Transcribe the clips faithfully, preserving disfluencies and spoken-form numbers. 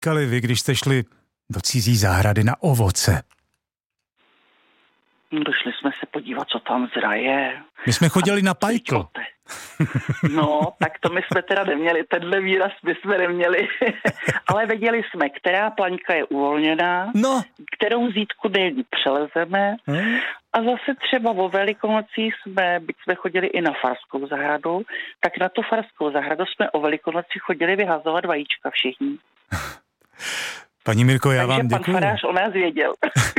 říkali vy, když jste šli do cizí zahrady na ovoce? Došli jsme se podívat, co tam zraje. My jsme chodili na pajtl. No, tak to my jsme teda neměli, tenhle výraz my jsme neměli, ale věděli jsme, která plaňka je uvolněná, no. kterou zítku nejlíp přelezeme hmm. a zase třeba o Velikonocích jsme, byť jsme chodili i na farskou zahradu, tak na tu farskou zahradu jsme o Velikonoci chodili vyhazovat vajíčka všichni. Paní Mirko, já Takže vám děkuju. pan farář o nás věděl.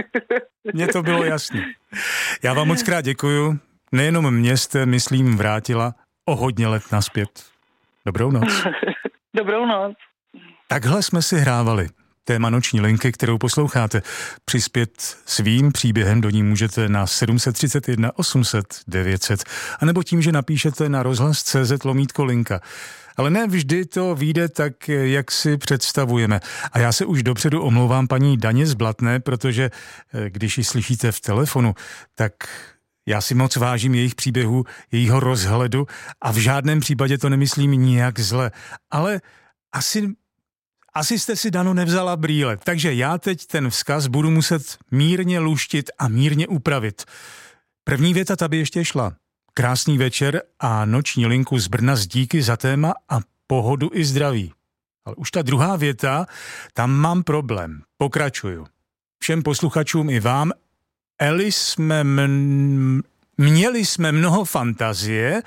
Mně to bylo jasné. Já vám moc krát děkuju. Nejenom mě jste, myslím, vrátila o hodně let nazpět. Dobrou noc. Dobrou noc. Takhle jsme si hrávali. Téma Noční linky, kterou posloucháte. Přispět svým příběhem do ní můžete na sedm set třicet jedna osm set devět set, anebo tím, že napíšete na rozhlas tečka cé zet lomítko linka. Ale ne vždy to vyjde tak, jak si představujeme. A já se už dopředu omlouvám paní Daně z Blatné, protože když ji slyšíte v telefonu, tak já si moc vážím jejich příběhu, jejího rozhledu a v žádném případě to nemyslím nijak zle. Ale asi, asi jste si, Dano, nevzala brýle. Takže já teď ten vzkaz budu muset mírně luštit a mírně upravit. První věta tady ještě šla. Krásný večer a Noční linku z Brna s díky za téma a pohodu i zdraví. Ale už ta druhá věta, tam mám problém. Pokračuju. Všem posluchačům i vám, Eli jsme m- měli jsme mnoho fantazie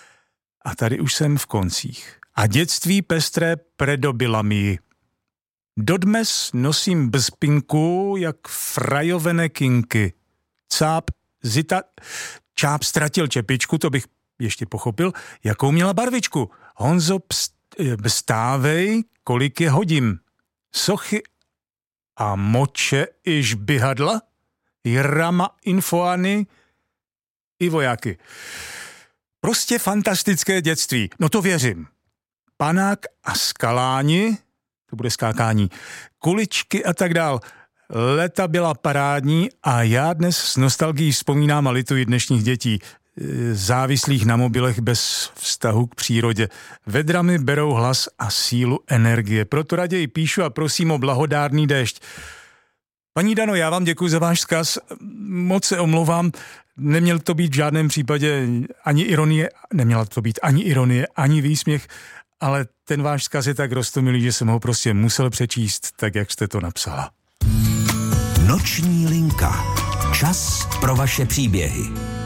a tady už jsem v koncích. A dětství pestré predobila mi. Dodmes nosím bezpinku jak frajovené kinky. Cáp zita... Čáp ztratil čepičku, to bych ještě pochopil, jakou měla barvičku. Honzo, pst, vstávej, kolik je hodin. Sochy a moče iž bihadla, i rama infoany, i vojáky. Prostě fantastické dětství, no to věřím. Panák a skaláni, to bude skákání, kuličky a tak dál. Léta byla parádní a já dnes s nostalgií vzpomínám a lituji dnešních dětí, závislých na mobilech bez vztahu k přírodě. Vedrami berou hlas a sílu energie, proto raději píšu a prosím o blahodárný déšť. Paní Dano, já vám děkuji za váš vzkaz, moc se omlouvám, neměl to být v žádném případě ani ironie, neměla to být ani ironie, ani výsměch, ale ten váš vzkaz je tak roztomilý, že jsem ho prostě musel přečíst, tak jak jste to napsala. Noční linka. Čas pro vaše příběhy.